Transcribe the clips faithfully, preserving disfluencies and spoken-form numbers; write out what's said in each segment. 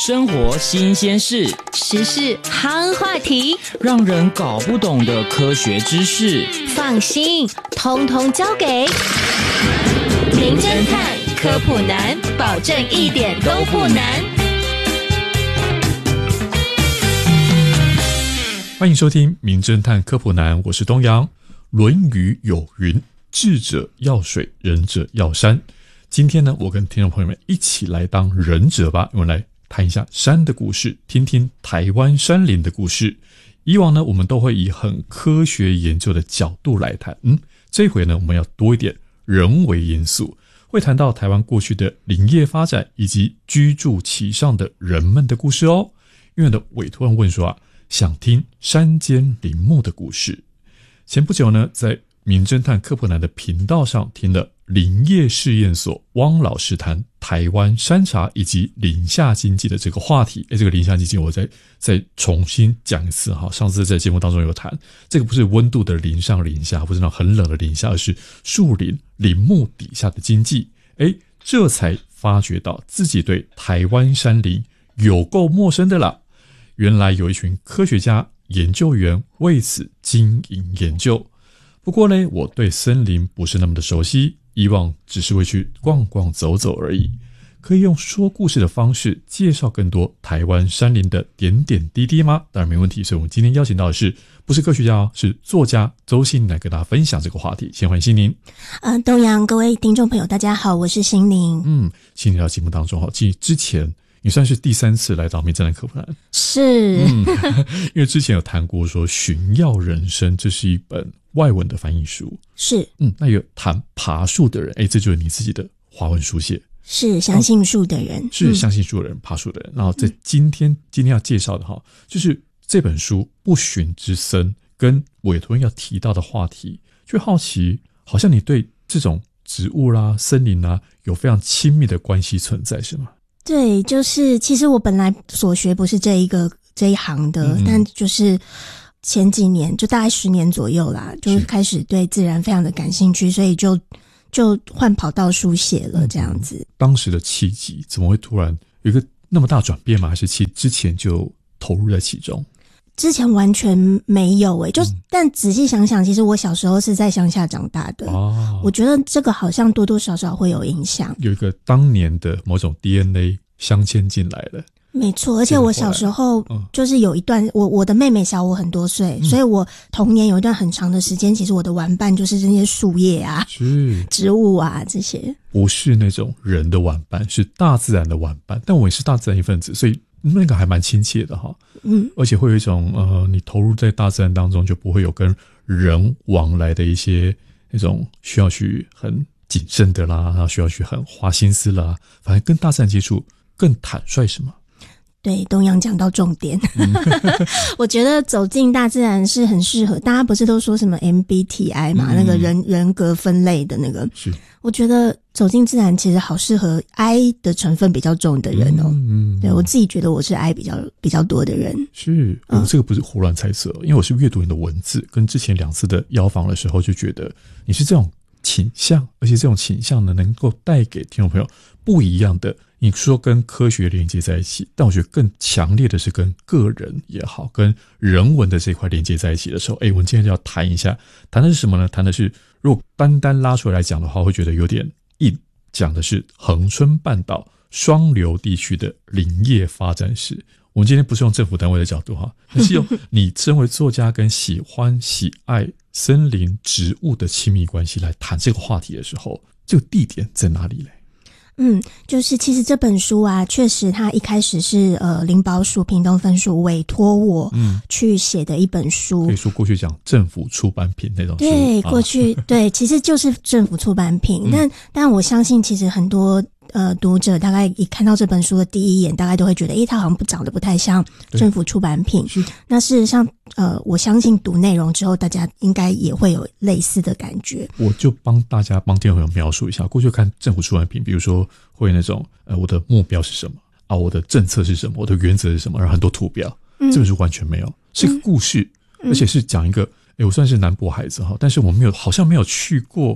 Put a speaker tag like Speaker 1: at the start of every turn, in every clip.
Speaker 1: 生活新鲜事，
Speaker 2: 时事夯话题，
Speaker 1: 让人搞不懂的科学知识，
Speaker 2: 放心，通通交给名侦探科普男，保证一点都不难。
Speaker 3: 欢迎收听名侦探科普男，我是东阳。论语有云，智者要水，仁者要山。今天呢，我跟听众朋友们一起来当仁者吧，我们来谈一下山的故事，听听台湾山林的故事。以往呢，我们都会以很科学研究的角度来谈，嗯，这回呢，我们要多一点人为因素，会谈到台湾过去的林业发展以及居住其上的人们的故事哦。因为呢，委托人问说啊，想听山间林木的故事。前不久呢，在名侦探科普男的频道上听了林业试验所汪老师谈台湾山茶以及林下经济的这个话题。诶，这个林下经济我再再重新讲一次哈。上次在节目当中有谈，这个不是温度的林上林下，不是那种很冷的林下，而是树林林木底下的经济。诶，这才发觉到自己对台湾山林有够陌生的啦。原来有一群科学家研究员为此经营研究。不过呢，我对森林不是那么的熟悉，以往只是会去逛逛走走而已。可以用说故事的方式介绍更多台湾山林的点点滴滴吗？当然没问题。所以我们今天邀请到的是不是科学家哦，是作家周心玲来跟大家分享这个话题。先欢迎心玲。
Speaker 2: 呃，东阳各位听众朋友大家好，我是心玲。
Speaker 3: 嗯，心玲到节目当中其实之前你算是第三次来到名侦探科普男，
Speaker 2: 是、
Speaker 3: 嗯、因为之前有谈过说寻药人生，这是一本外文的翻译书，
Speaker 2: 是
Speaker 3: 嗯，那有谈爬树的人，诶，这就是你自己的华文书写，
Speaker 2: 是相信树的人、哦、
Speaker 3: 是相信树的人、嗯、爬树的人。然后在今天、嗯、今天要介绍的哈，就是这本书不寻之森跟委托人要提到的话题，就好奇好像你对这种植物啦、森林啦有非常亲密的关系存在，是吗？
Speaker 2: 对，就是其实我本来所学不是这一个这一行的、嗯、但就是前几年就大概十年左右啦，就是开始对自然非常的感兴趣，所以就就换跑道书写了这样子、嗯、
Speaker 3: 当时的契机怎么会突然有一个那么大转变吗？还是其实之前就投入在其中？
Speaker 2: 之前完全没有诶、欸，就、嗯、但仔细想想，其实我小时候是在乡下长大的、哦、我觉得这个好像多多少少会有影响，有
Speaker 3: 一个当年的某种 D N A 镶嵌进来了。
Speaker 2: 没错，而且我小时候就是有一段，嗯、我我的妹妹小我很多岁、嗯，所以我童年有一段很长的时间，其实我的玩伴就是这些树叶啊、是植物啊这些，
Speaker 3: 不是那种人的玩伴，是大自然的玩伴。但我也是大自然一份子，所以那个还蛮亲切的哈。嗯，而且会有一种呃，你投入在大自然当中，就不会有跟人往来的一些那种需要去很谨慎的啦，然后需要去很花心思啦，反正跟大自然接触更坦率，是吗？
Speaker 2: 对，东阳讲到重点、嗯、我觉得走进大自然是很适合，大家不是都说什么 M B T I 嘛、嗯、那个人人格分类的那个，是我觉得走进自然其实好适合 I 的成分比较重的人哦。嗯，对，我自己觉得我是 I 比较比较多的人。
Speaker 3: 是，我这个不是胡乱猜测、嗯、因为我是阅读你的文字，跟之前两次的邀访的时候就觉得你是这种倾向，而且这种倾向呢能够带给听众朋友不一样的，你说跟科学连接在一起，但我觉得更强烈的是跟个人也好，跟人文的这块连接在一起的时候，诶，我们今天就要谈一下，谈的是什么呢？谈的是如果单单拉出来讲的话，会觉得有点硬，讲的是恒春半岛双流地区的林业发展史。我们今天不是用政府单位的角度哈，而是用你身为作家跟喜欢喜爱森林植物的亲密关系来谈这个话题的时候，这个地点在哪里嘞？
Speaker 2: 嗯，就是其实这本书啊，确实它一开始是呃林保署屏东分署委托我去写的一本书，
Speaker 3: 可以说过去讲政府出版品那种书。
Speaker 2: 对，过去、啊、对，其实就是政府出版品，嗯、但但我相信其实很多呃读者大概一看到这本书的第一眼，大概都会觉得，诶，它好像不长得不太像政府出版品。是，那事实上，呃，我相信读内容之后，大家应该也会有类似的感觉。
Speaker 3: 我就帮大家帮听众朋友描述一下，过去看政府出版品，比如说会那种呃，我的目标是什么啊，我的政策是什么，我的原则是什么，然后很多图表。嗯、这本书完全没有，是个故事，嗯、而且是讲一个，诶，我算是南部孩子哈，但是我没有，好像没有去过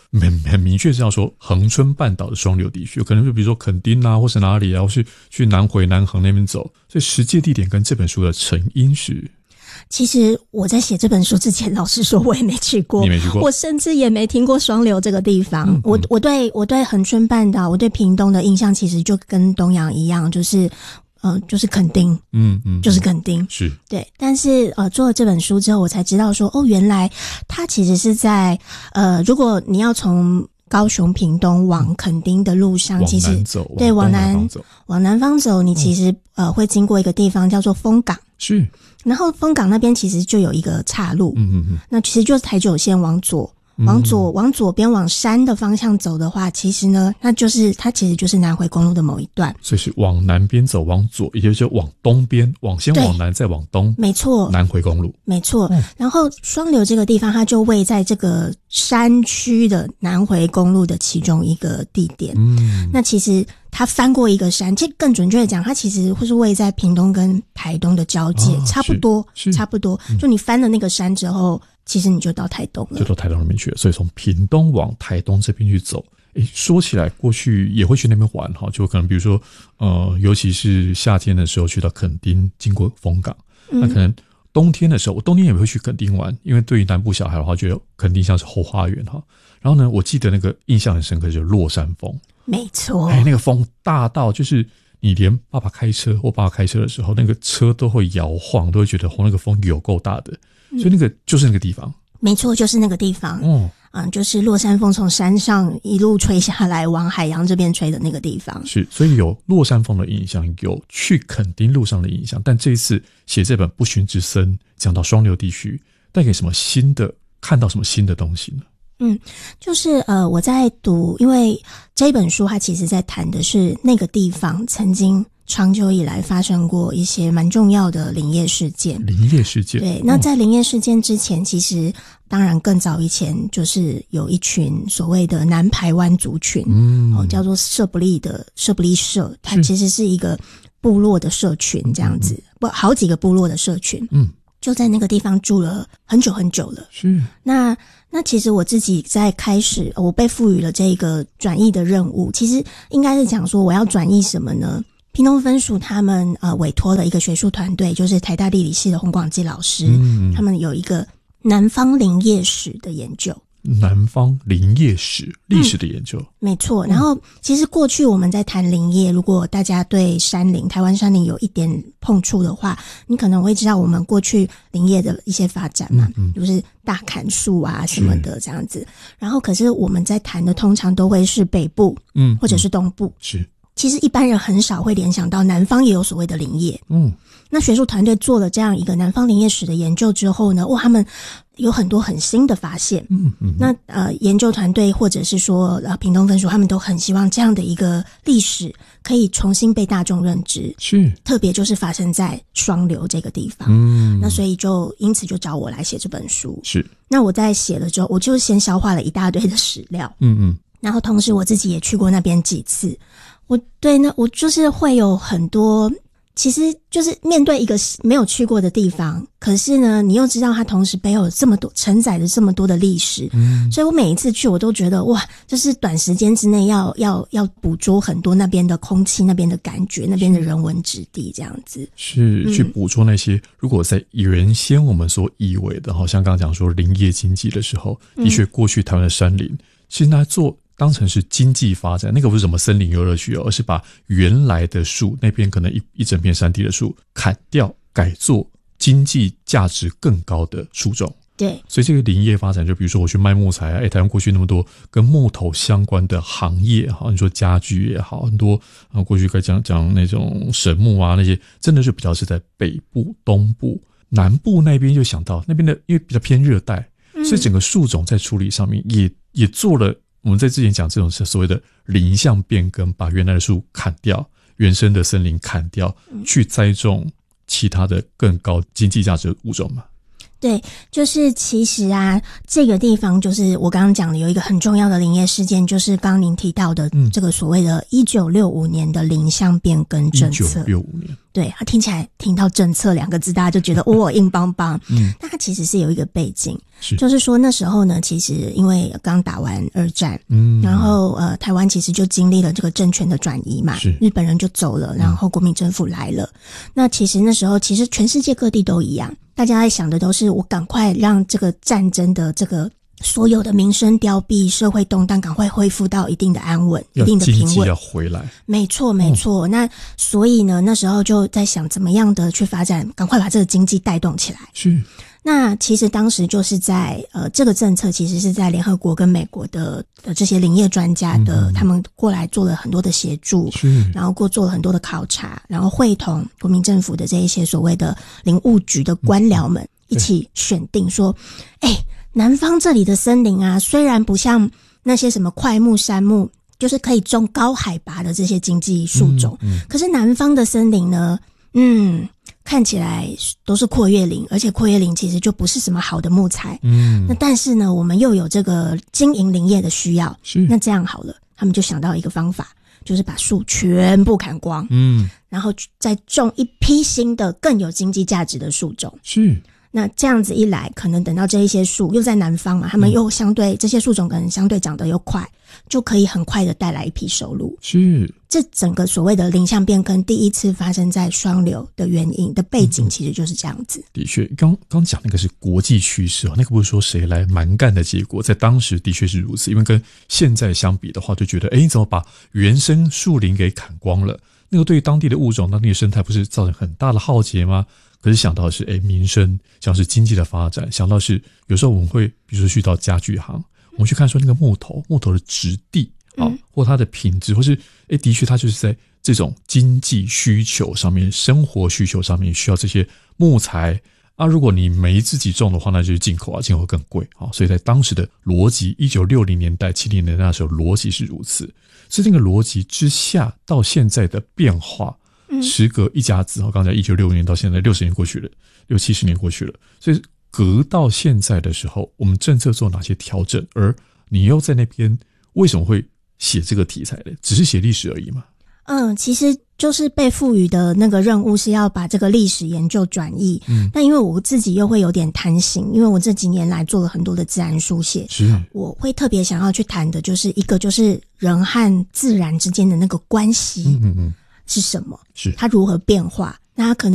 Speaker 3: 很很明确知道说恒春半岛的双流地区，可能就比如说垦丁啊，或是哪里啊，或是去南回南横那边走，所以实际地点跟这本书的成因是。
Speaker 2: 其实我在写这本书之前，老实说我也没去过，
Speaker 3: 你没去过，
Speaker 2: 我甚至也没听过双流这个地方。嗯嗯我我对我对恒春半岛，我对屏东的印象其实就跟东洋一样，就是呃就是垦丁，
Speaker 3: 嗯嗯，
Speaker 2: 就是垦丁，
Speaker 3: 是
Speaker 2: 对。但是呃做了这本书之后，我才知道说哦，原来它其实是在呃，如果你要从高雄屏东往垦丁的路上，其实对往南往南方走，你其实、嗯、呃会经过一个地方叫做丰港，
Speaker 3: 是。
Speaker 2: 然后丰港那边其实就有一个岔路，
Speaker 3: 嗯嗯嗯，
Speaker 2: 那其实就是台九线往左，往左往左边往山的方向走的话，其实呢，那就是它其实就是南回公路的某一段，
Speaker 3: 所以是往南边走，往左，也就是往东边，往先往南再往东，
Speaker 2: 没错，
Speaker 3: 南回公路，
Speaker 2: 没错。嗯、然后双流这个地方，它就位在这个山区的南回公路的其中一个地点。嗯，那其实它翻过一个山，其实更准确的讲，它其实会是位在屏东跟台东的交界，哦、差不多，差不多。就你翻了那个山之后，其实你就到台东了，
Speaker 3: 就到台东那边去了。所以从屏东往台东这边去走，诶，说起来过去也会去那边玩哈，就可能比如说呃，尤其是夏天的时候去到垦丁，经过丰港，嗯、那可能冬天的时候，我冬天也会去垦丁玩，因为对于南部小孩的话，觉得垦丁像是后花园哈。然后呢，我记得那个印象很深刻，就是落山风。没
Speaker 2: 错，
Speaker 3: 哎，那个风大到就是你连爸爸开车或爸爸开车的时候，那个车都会摇晃，都会觉得那个风有够大的，所以那个就是那个地方。
Speaker 2: 没错，就是那个地方。哦，嗯，就是落山风从山上一路吹下来，往海洋这边吹的那个地方。
Speaker 3: 是，所以有落山风的印象，有去垦丁路上的印象，但这一次写这本《不寻之森》，讲到双流地区，带给什么新的，看到什么新的东西呢？
Speaker 2: 嗯，就是呃，我在读，因为这本书它其实在谈的是那个地方曾经长久以来发生过一些蛮重要的林业事件。
Speaker 3: 林业事件，
Speaker 2: 对。那在林业事件之前，其实当然更早以前，就是有一群所谓的南排湾族群，嗯，哦，叫做社不利的社不利社，它其实是一个部落的社群，这样子，不，好几个部落的社群，嗯。就在那个地方住了很久很久了。是。那那其实我自己在开始，我被赋予了这个转译的任务。其实应该是讲说，我要转译什么呢？屏东分署他们呃委托了一个学术团队，就是台大地理系的洪广基老师，嗯，他们有一个南方林业史的研究。
Speaker 3: 南方林业史历史的研究，嗯、
Speaker 2: 没错。然后其实过去我们在谈林业，如果大家对山林台湾山林有一点碰触的话，你可能会知道我们过去林业的一些发展嘛，嗯嗯，就是大砍树啊什么的这样子。然后可是我们在谈的通常都会是北部，嗯，或者是东部，是。其实一般人很少会联想到南方也有所谓的林业。嗯，那学术团队做了这样一个南方林业史的研究之后呢，哇，他们有很多很新的发现。嗯嗯，那呃，研究团队或者是说呃屏东分署，他们都很希望这样的一个历史可以重新被大众认知。是，特别就是发生在双流这个地方。嗯，那所以就因此就找我来写这本书。是，那我在写了之后，我就先消化了一大堆的史料。嗯嗯，然后同时我自己也去过那边几次。我对那我就是会有很多，其实就是面对一个没有去过的地方，可是呢，你又知道它同时背后有这么多承载着这么多的历史，嗯，所以我每一次去，我都觉得哇，就是短时间之内要要要捕捉很多那边的空气、那边的感觉、那边的人文质地，这样子
Speaker 3: 是去捕捉那些、嗯、如果在原先我们所以为的，好像刚刚讲说林业经济的时候，的确过去台湾的山林，其实拿来做。当成是经济发展，那个不是什么森林游乐区哦，而是把原来的树那边可能一一整片山地的树砍掉，改做经济价值更高的树种。对，所以这个林业发展，就比如说我去卖木材啊，哎，台湾过去那么多跟木头相关的行业哈，你说家具也好，很多啊，过去该讲讲那种神木啊那些，真的是比较是在北部、东部、南部那边，就想到那边的，因为比较偏热带，所以整个树种在处理上面也也做了。我们在之前讲这种是所谓的林相变更，把原来的树砍掉，原生的森林砍掉，去栽种其他的更高经济价值的物种嘛。
Speaker 2: 对，就是其实啊，这个地方就是我刚刚讲的有一个很重要的林业事件，就是刚刚您提到的这个所谓的一九六五年的林相变更政策。一九
Speaker 3: 六五年，
Speaker 2: 对，它听起来听到政策两个字，大家就觉得哦硬邦邦。嗯，但它其实是有一个背景，是就是说那时候呢，其实因为刚打完二战，嗯，然后呃，台湾其实就经历了这个政权的转移嘛，是日本人就走了，然后国民政府来了。嗯、那其实那时候，其实全世界各地都一样。大家在想的都是我赶快让这个战争的这个所有的民生凋敝、社会动荡赶快恢复到一定的安稳、一定的平稳，
Speaker 3: 要回来。
Speaker 2: 没错，没错。嗯、那所以呢，那时候就在想怎么样的去发展，赶快把这个经济带动起来。
Speaker 3: 是。
Speaker 2: 那其实当时就是在呃，这个政策其实是在联合国跟美国的的这些林业专家的、嗯、他们过来做了很多的协助，是，然后过做了很多的考察，然后会同国民政府的这一些所谓的林务局的官僚们、嗯、一起选定说，哎、欸，南方这里的森林啊，虽然不像那些什么块木、杉木，就是可以种高海拔的这些经济树种、嗯嗯，可是南方的森林呢，嗯。看起来都是阔叶林，而且阔叶林其实就不是什么好的木材。嗯，那但是呢，我们又有这个经营林业的需要，是那这样好了，他们就想到一个方法，就是把树全部砍光，嗯，然后再种一批新的更有经济价值的树种。是。那这样子一来，可能等到这一些树又在南方嘛，他们又相对、嗯、这些树种可能相对长得又快，就可以很快的带来一批收入。是，这整个所谓的林相变更第一次发生在双流的原因的背景，其实就是这样子。嗯、
Speaker 3: 的确，刚刚讲那个是国际趋势啊，那个不是说谁来蛮干的结果，在当时的确是如此。因为跟现在相比的话，就觉得，哎，你怎么把原生树林给砍光了？那个对于当地的物种、当地的生态，不是造成很大的浩劫吗？可是想到的是，诶，民生，像是经济的发展，想到是有时候我们会，比如说去到家具行，我们去看说那个木头，木头的质地啊、嗯，或它的品质，或是诶，的确它就是在这种经济需求上面、生活需求上面需要这些木材啊。如果你没自己种的话，那就是进口啊，进口更贵啊。所以在当时的逻辑，一九六零年代、七零年代那时候逻辑是如此，是那个逻辑之下到现在的变化。时隔一甲子，刚才一九六五年到现在六十年过去了，六七十年过去了，所以隔到现在的时候，我们政策做哪些调整？而你又在那边为什么会写这个题材呢？只是写历史而已嘛？
Speaker 2: 嗯，其实就是被赋予的那个任务是要把这个历史研究转译。嗯，但因为我自己又会有点贪心，因为我这几年来做了很多的自然书写，是我会特别想要去谈的，就是一个就是人和自然之间的那个关系。嗯嗯嗯。是什么？是它如何变化？那它可能